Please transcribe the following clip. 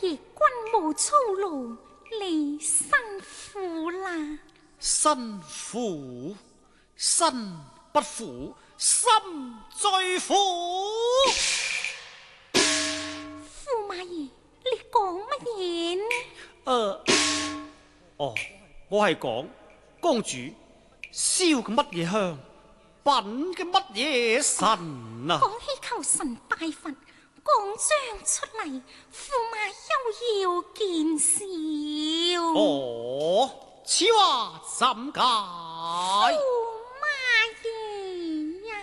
爺軍務操勞，你辛苦啦。 辛苦，身不苦，心最苦。 駙馬爺，你講乜嘢呢？ 我係講公主燒嘅乜嘢香，品嘅乜嘢神啊！ 講起求神拜佛，講章出嚟，駙馬休要見笑。 此話怎解？